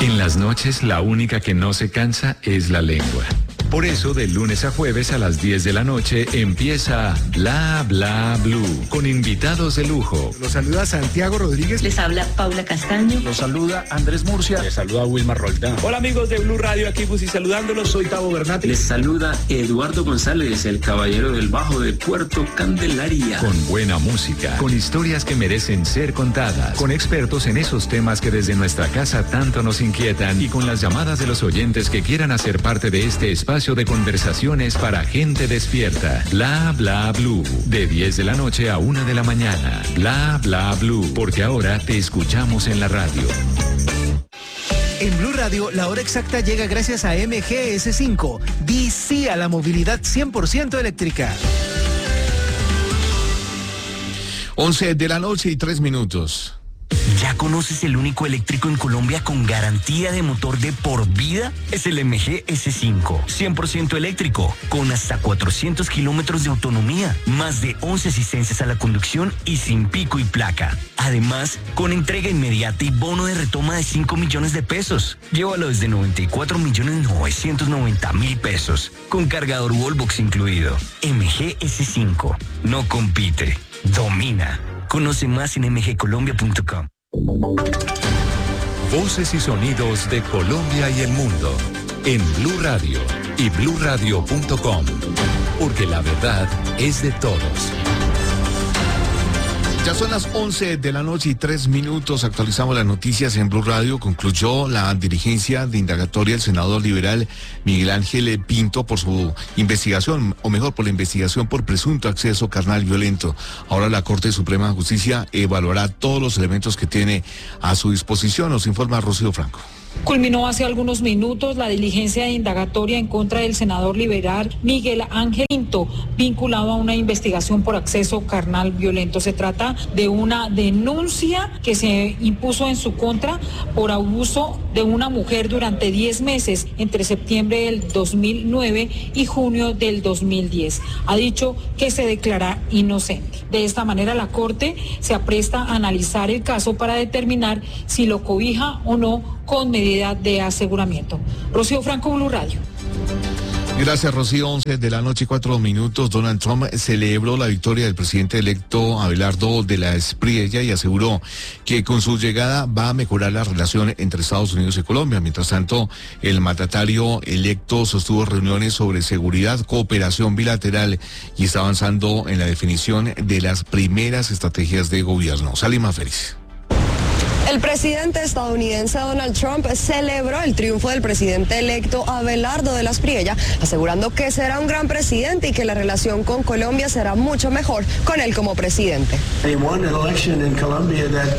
En las noches, la única que no se cansa es la lengua. Por eso, de lunes a jueves a las 10 de la noche empieza Bla Bla Blue, con invitados de lujo. Los saluda Santiago Rodríguez. Les habla Paula Castaño. Los saluda Andrés Murcia. Les saluda Wilmar Roldán. Hola amigos de Blue Radio, aquí Busi saludándolos. Soy Tavo Bernati. Les saluda Eduardo González, el caballero del bajo de Puerto Candelaria. Con buena música, con historias que merecen ser contadas, con expertos en esos temas que desde nuestra casa tanto nos inquietan y con las llamadas de los oyentes que quieran hacer parte de este espacio de conversaciones para gente despierta. Bla Bla Blue, de 10 de la noche a 1 de la mañana. Bla Bla Blue, porque ahora te escuchamos en la radio. En Blue Radio, la hora exacta llega gracias a MGS5. Di sí a la movilidad 100% eléctrica. 11 de la noche y 3 minutos. ¿Ya conoces el único eléctrico en Colombia con garantía de motor de por vida? Es el MG S5, 100% eléctrico, con hasta 400 kilómetros de autonomía, más de 11 asistencias a la conducción y sin pico y placa. Además, con entrega inmediata y bono de retoma de 5 millones de pesos. Llévalo desde 94.990.000 pesos, con cargador Wallbox incluido. MG S5, no compite, domina. Conoce más en mgcolombia.com. Voces y sonidos de Colombia y el mundo en Blue Radio y bluradio.com, porque la verdad es de todos. Ya son las 11 de la noche y 3 minutos. Actualizamos las noticias en Blue Radio. Concluyó la diligencia de indagatoria del senador liberal Miguel Ángel Pinto por su investigación, o mejor, por la investigación por presunto acceso carnal violento. Ahora la Corte Suprema de Justicia evaluará todos los elementos que tiene a su disposición. Nos informa Rocío Franco. Culminó hace algunos minutos la diligencia de indagatoria en contra del senador liberal Miguel Ángel Pinto, vinculado a una investigación por acceso carnal violento. Se trata de una denuncia que se impuso en su contra por abuso de una mujer durante 10 meses, entre septiembre del 2009 y junio del 2010. Ha dicho que se declara inocente. De esta manera, la Corte se apresta a analizar el caso para determinar si lo cobija o no con medida de aseguramiento. Rocío Franco, Blue Radio. Gracias, Rocío. 11 de la noche y 4 minutos. Donald Trump celebró la victoria del presidente electo Abelardo de la Espriella y aseguró que con su llegada va a mejorar la relación entre Estados Unidos y Colombia. Mientras tanto, el mandatario electo sostuvo reuniones sobre seguridad, cooperación bilateral y está avanzando en la definición de las primeras estrategias de gobierno. Salima Félix. El presidente estadounidense Donald Trump celebró el triunfo del presidente electo Abelardo de la Espriella, asegurando que será un gran presidente y que la relación con Colombia será mucho mejor con él como presidente. He won an election in Colombia that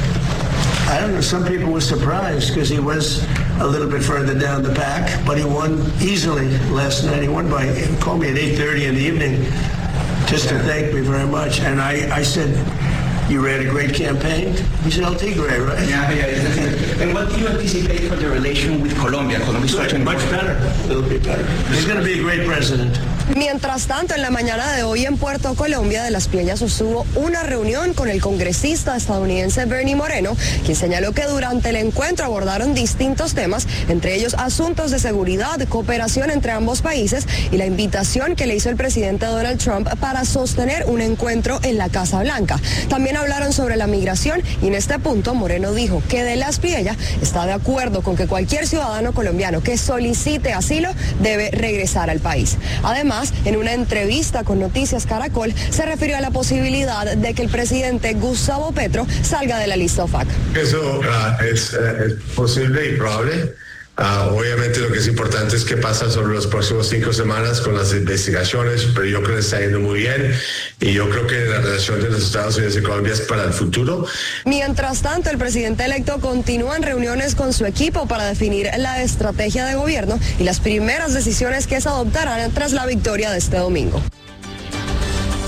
I don't know, some people were surprised because he was a little bit further down the pack, but he won easily last night. He won by, he called me at 8:30 in the evening just to thank me very much, and I said, you ran a great campaign. He said, I'll take great, right? Yeah. And what do you anticipate for the relation with Colombia? Much better. A little bit better. He's going to be a great president. Mientras tanto, en la mañana de hoy en Puerto Colombia, de la Espriella sostuvo una reunión con el congresista estadounidense Bernie Moreno, quien señaló que durante el encuentro abordaron distintos temas, entre ellos asuntos de seguridad, cooperación entre ambos países y la invitación que le hizo el presidente Donald Trump para sostener un encuentro en la Casa Blanca. También hablaron sobre la migración y en este punto Moreno dijo que de la Espriella está de acuerdo con que cualquier ciudadano colombiano que solicite asilo debe regresar al país. Además, en una entrevista con Noticias Caracol, se refirió a la posibilidad de que el presidente Gustavo Petro salga de la lista OFAC. Eso es posible y probable. Obviamente lo que es importante es qué pasa sobre los próximos 5 semanas con las investigaciones, pero yo creo que está yendo muy bien y yo creo que la relación de los Estados Unidos y Colombia es para el futuro. Mientras tanto, el presidente electo continúa en reuniones con su equipo para definir la estrategia de gobierno y las primeras decisiones que se adoptarán tras la victoria de este domingo.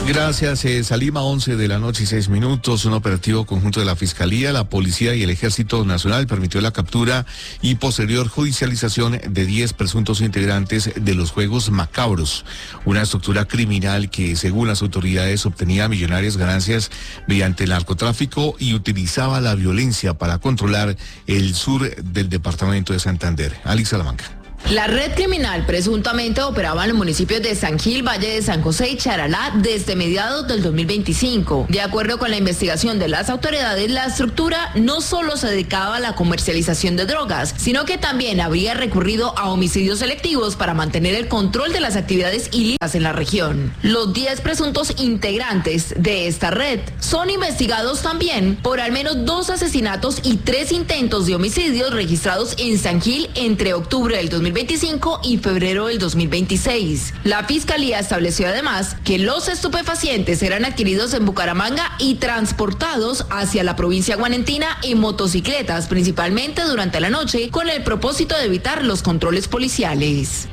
Gracias, Salima, 11 de la noche y 6 minutos. Un operativo conjunto de la Fiscalía, la Policía y el Ejército Nacional permitió la captura y posterior judicialización de 10 presuntos integrantes de los Juegos Macabros, una estructura criminal que, según las autoridades, obtenía millonarias ganancias mediante el narcotráfico y utilizaba la violencia para controlar el sur del departamento de Santander. Ali Salamanca. La red criminal presuntamente operaba en los municipios de San Gil, Valle de San José y Charalá desde mediados del 2025. De acuerdo con la investigación de las autoridades, la estructura no solo se dedicaba a la comercialización de drogas, sino que también habría recurrido a homicidios selectivos para mantener el control de las actividades ilícitas en la región. Los 10 presuntos integrantes de esta red son investigados también por al menos 2 asesinatos y 3 intentos de homicidios registrados en San Gil entre octubre del 2025 y febrero del 2026. La Fiscalía estableció además que los estupefacientes eran adquiridos en Bucaramanga y transportados hacia la provincia guanentina en motocicletas, principalmente durante la noche, con el propósito de evitar los controles policiales.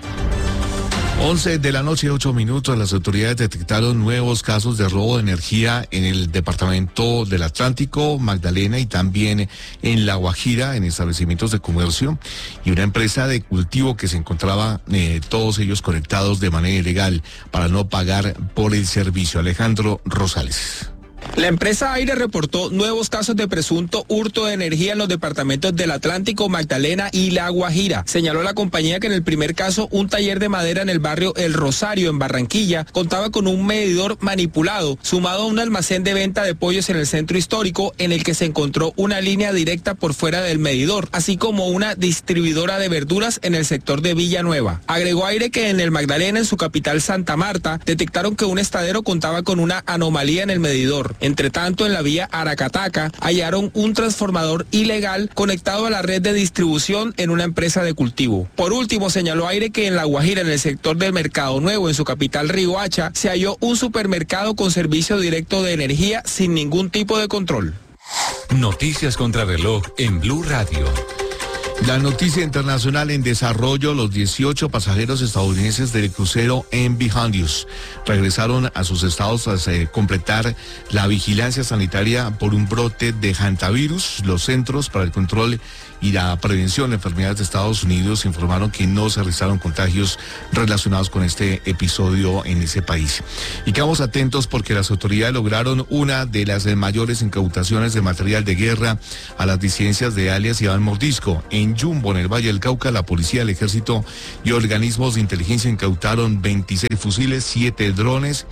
11 de la noche, 8 minutos. Las autoridades detectaron nuevos casos de robo de energía en el departamento del Atlántico, Magdalena y también en La Guajira, en establecimientos de comercio y una empresa de cultivo que se encontraba todos ellos conectados de manera ilegal para no pagar por el servicio. Alejandro Rosales. La empresa Aire reportó nuevos casos de presunto hurto de energía en los departamentos del Atlántico, Magdalena y La Guajira. Señaló la compañía que en el primer caso, un taller de madera en el barrio El Rosario, en Barranquilla, contaba con un medidor manipulado, sumado a un almacén de venta de pollos en el centro histórico, en el que se encontró una línea directa por fuera del medidor, así como una distribuidora de verduras en el sector de Villanueva. Agregó Aire que en el Magdalena, en su capital Santa Marta, detectaron que un estadero contaba con una anomalía en el medidor. Entre tanto, en la vía Aracataca hallaron un transformador ilegal conectado a la red de distribución en una empresa de cultivo. Por último, señaló Aire que en La Guajira, en el sector del Mercado Nuevo, en su capital Riohacha, se halló un supermercado con servicio directo de energía sin ningún tipo de control. Noticias contra reloj en Blue Radio. La noticia internacional en desarrollo: los 18 pasajeros estadounidenses del crucero MV Hondius regresaron a sus estados tras completar la vigilancia sanitaria por un brote de hantavirus. Los Centros para el Control y la Prevención de Enfermedades de Estados Unidos informaron que no se registraron contagios relacionados con este episodio en ese país. Y quedamos atentos porque las autoridades lograron una de las mayores incautaciones de material de guerra a las disidencias de alias Iván Mordisco. En Yumbo, en el Valle del Cauca, la policía, el ejército y organismos de inteligencia incautaron 26 fusiles, 7 drones,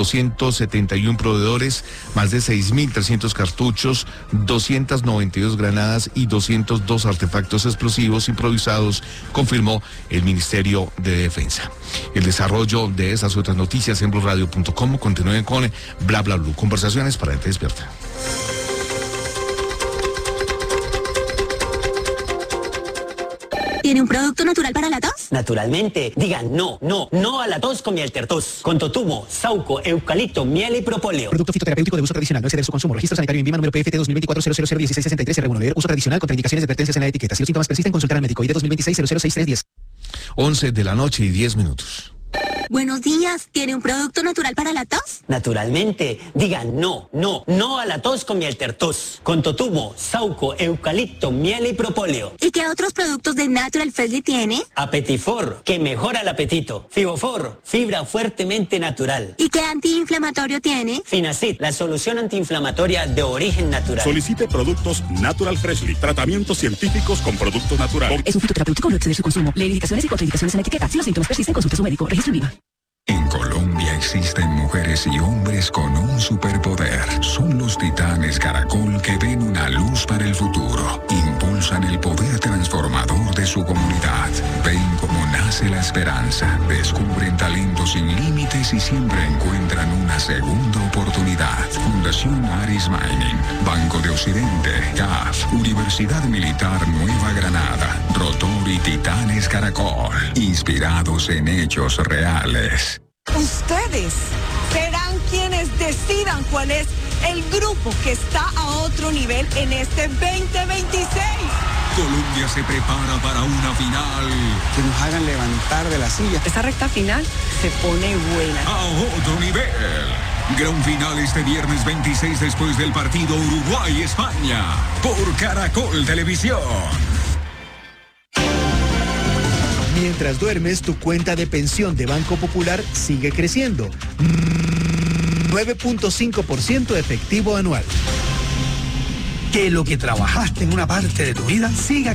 271 proveedores, más de 6.300 cartuchos, 292 granadas y 202 artefactos explosivos improvisados, confirmó el Ministerio de Defensa. El desarrollo de estas y otras noticias en BlueRadio.com. Continúen con Bla Bla Blue, conversaciones para gente despierta. ¿Tiene un producto natural para la tos? Naturalmente. Digan no a la tos con miel tertos. Con totumo, sauco, eucalipto, miel y propóleo. Producto fitoterapéutico de uso tradicional, no exceder su consumo. Registro sanitario INVIMA número PFT 2024-001663-R1. Leer uso tradicional con indicaciones y advertencias en la etiqueta. Si los síntomas persisten, consultar al médico. ID 2026-006310. 11 de la noche y 10 minutos. Buenos días. ¿Tiene un producto natural para la tos? Naturalmente. Digan no a la tos con miel tertos. Con totumo, sauco, eucalipto, miel y propóleo. ¿Y qué otros productos de Natural Freshly tiene? Apetifor, que mejora el apetito. Fibofor, fibra fuertemente natural. ¿Y qué antiinflamatorio tiene? Finacid, la solución antiinflamatoria de origen natural. Solicite productos Natural Freshly, tratamientos científicos con productos naturales. Es un fitoterapéutico, no exceder su consumo. Leer indicaciones y contraindicaciones en la etiqueta. Si los síntomas persisten, consulte a su médico. Registro INVIMA. En Colombia existen mujeres y hombres con un superpoder. Son los titanes Caracol que ven una luz para el futuro. Impulsan el poder transformador de su comunidad. Ven cómo nace la esperanza. Descubren talentos sin límites y siempre encuentran una segunda oportunidad. Fundación Aris Mining, Banco de Occidente, CAF, Universidad Militar Nueva Granada, Rotor y Titanes Caracol. Inspirados en hechos reales. Ustedes serán quienes decidan cuál es el grupo que está a otro nivel en este 2026. Colombia se prepara para una final. Que nos hagan levantar de la silla. Esta recta final se pone buena. A otro nivel. Gran final este viernes 26 después del partido Uruguay-España por Caracol Televisión. Mientras duermes, tu cuenta de pensión de Banco Popular sigue creciendo. 9.5% efectivo anual. Que lo que trabajaste en una parte de tu vida siga